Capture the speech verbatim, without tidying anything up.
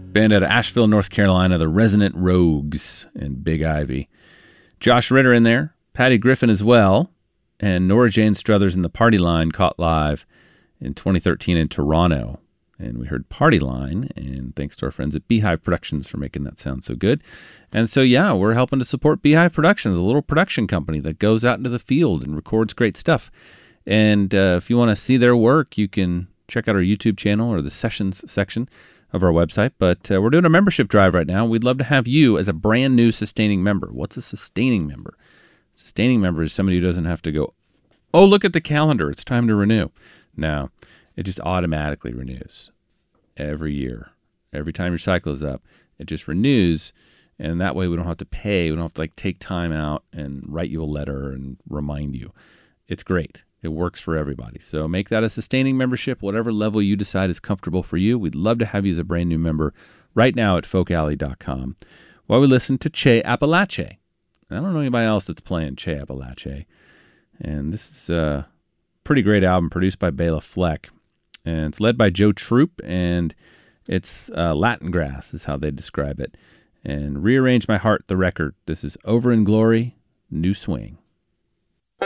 Band out of Asheville, North Carolina, the Resonant Rogues and Big Ivy. Josh Ritter in there, Patty Griffin as well, and Nora Jane Struthers in the Party Line, caught live in twenty thirteen in Toronto. And we heard Party Line, and thanks to our friends at Beehive Productions for making that sound so good. And so, yeah, we're helping to support Beehive Productions, a little production company that goes out into the field and records great stuff. And uh, if you want to see their work, you can check out our YouTube channel or the sessions section of our website. But uh, we're doing a membership drive right now. We'd love to have you as a brand new sustaining member. What's a sustaining member? Sustaining member is somebody who doesn't have to go, oh, look at the calendar, it's time to renew. No, it just automatically renews every year. Every time your cycle is up, it just renews. And that way we don't have to pay. We don't have to like take time out and write you a letter and remind you. It's great. It works for everybody. So make that a sustaining membership, whatever level you decide is comfortable for you. We'd love to have you as a brand new member right now at folk alley dot com while we listen to Che Apalache. I don't know anybody else that's playing Che Apalache. And this is a pretty great album produced by Bela Fleck. And it's led by Joe Troop, and it's uh, Latin grass is how they describe it. And Rearrange My Heart, the record. This is Over in Glory, New Swing.